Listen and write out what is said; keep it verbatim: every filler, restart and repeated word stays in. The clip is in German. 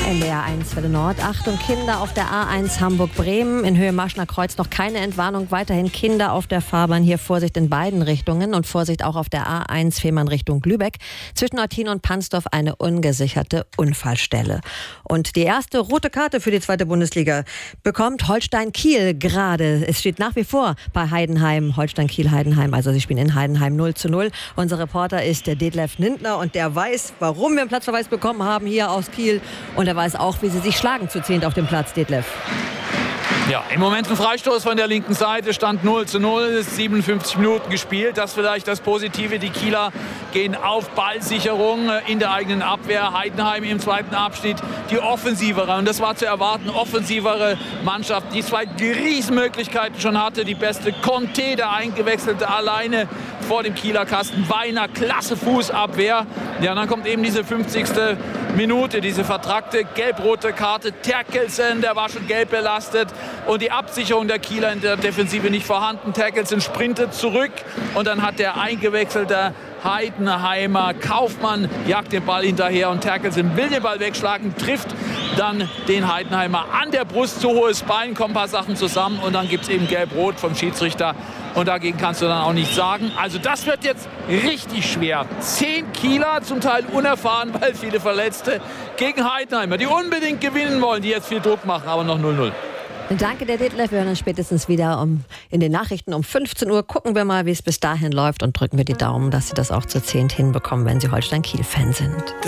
N D R eins Welle Nord. Achtung, Kinder auf der A eins Hamburg-Bremen. In Höhe Marschner Kreuz noch keine Entwarnung. Weiterhin Kinder auf der Fahrbahn. Hier Vorsicht in beiden Richtungen. Und Vorsicht auch auf der A eins Fehmarn Richtung Lübeck. Zwischen Eutin und Pansdorf eine ungesicherte Unfallstelle. Und die erste rote Karte für die zweite Bundesliga bekommt Holstein Kiel gerade. Es steht nach wie vor bei Heidenheim, Holstein Kiel Heidenheim. Also sie spielen in Heidenheim null zu null. Unser Reporter ist der Detlef Nintner und der weiß, warum wir einen Platzverweis bekommen haben hier aus Kiel. Und er weiß auch, wie sie sich schlagen zu zehnt auf dem Platz, Detlef. Ja, im Moment ein Freistoß von der linken Seite, Stand null zu null, siebenundfünfzig Minuten gespielt. Das ist vielleicht das Positive. Die Kieler gehen auf Ballsicherung in der eigenen Abwehr. Heidenheim im zweiten Abschnitt die offensivere, und das war zu erwarten, offensivere Mannschaft, die zwei Riesenmöglichkeiten schon hatte. Die beste Conte, der Eingewechselte, alleine vor dem Kieler Kasten. Weiner, klasse Fußabwehr. Ja, und dann kommt eben diese fünfzigste Minute, diese vertrackte gelb-rote Karte. Terkelsen, der war schon gelb belastet. Und die Absicherung der Kieler in der Defensive nicht vorhanden. Terkelsen sprintet zurück und dann hat der eingewechselte Heidenheimer Kaufmann jagt den Ball hinterher und Terkelsen will den Ball wegschlagen, trifft dann den Heidenheimer an der Brust, zu hohes Bein, kommen ein paar Sachen zusammen und dann gibt es eben gelb-rot vom Schiedsrichter und dagegen kannst du dann auch nichts sagen. Also das wird jetzt richtig schwer. Zehn Kieler, zum Teil unerfahren, weil viele Verletzte, gegen Heidenheimer, die unbedingt gewinnen wollen, die jetzt viel Druck machen, aber noch null null. Danke, der Detlef. Wir hören uns spätestens wieder um, in den Nachrichten um fünfzehn Uhr. Gucken wir mal, wie es bis dahin läuft und drücken wir die Daumen, dass sie das auch zu zehnt hinbekommen, wenn sie Holstein-Kiel-Fan sind.